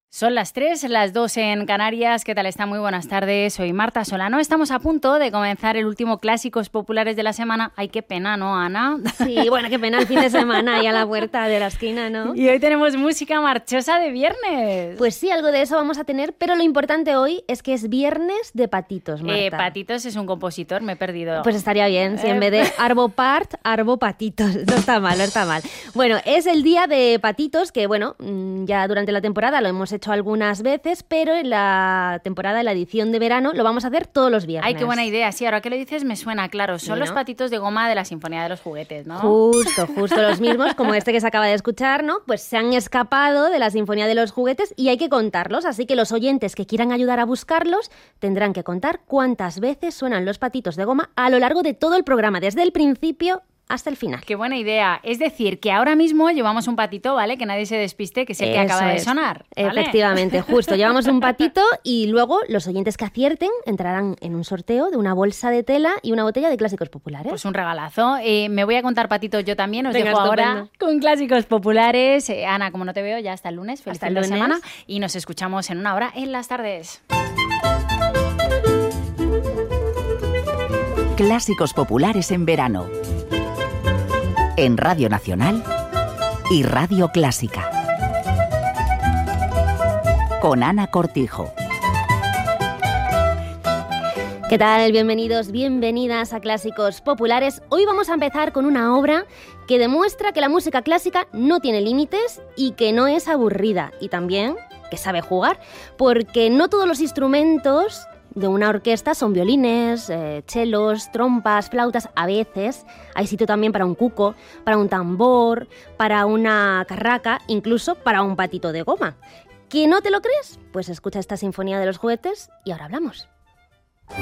Son las 3, las 2 en Canarias. ¿Qué tal está? Muy buenas tardes. Soy Marta Solano. Estamos a punto de comenzar el último Clásicos Populares de la semana. Ay, qué pena, ¿no, Ana? Sí, bueno, qué pena el fin de semana ahí a la puerta de la esquina, ¿no? Y hoy tenemos música marchosa de viernes. Pues sí, algo de eso vamos a tener, pero lo importante hoy es que es viernes de Patitos, Marta. Patitos es un compositor, me he perdido. Pues estaría bien, si en vez de Arvo Part, Arvo Patitos. No está mal, no está mal. Bueno, es el día de Patitos, que bueno, ya durante la temporada lo hemos hecho algunas veces, pero en la temporada, en la edición de verano, lo vamos a hacer todos los viernes. Ay, qué buena idea. Sí, ahora que lo dices me suena claro. Son ¿Sí, no? los patitos de goma de la Sinfonía de los Juguetes, ¿no? Justo los mismos, como este que se acaba de escuchar, ¿no? Pues se han escapado de la Sinfonía de los Juguetes y hay que contarlos, así que los oyentes que quieran ayudar a buscarlos tendrán que contar cuántas veces suenan los patitos de goma a lo largo de todo el programa, desde el principio hasta el final. Qué buena idea. Es decir, que ahora mismo llevamos un patito, ¿vale? Que nadie se despiste, que es el que acaba de sonar, ¿vale? Efectivamente, justo. Llevamos un patito y luego los oyentes que acierten entrarán en un sorteo de una bolsa de tela y una botella de Clásicos Populares. Pues un regalazo. Me voy a contar patitos yo también. Os Venga, dejo estupendo. ahora con Clásicos Populares. Ana, como no te veo, ya hasta el lunes. Feliz Hasta fin el de lunes. semana. Y nos escuchamos en una hora en las tardes. Clásicos Populares en verano. En Radio Nacional y Radio Clásica. Con Ana Cortijo. ¿Qué tal? Bienvenidos, bienvenidas a Clásicos Populares. Hoy vamos a empezar con una obra que demuestra que la música clásica no tiene límites y que no es aburrida. Y también que sabe jugar, porque no todos los instrumentos de una orquesta son violines, chelos, trompas, flautas. A veces hay sitio también para un cuco, para un tambor, para una carraca, incluso para un patito de goma. ¿Que no te lo crees? Pues escucha esta Sinfonía de los Juguetes y ahora hablamos.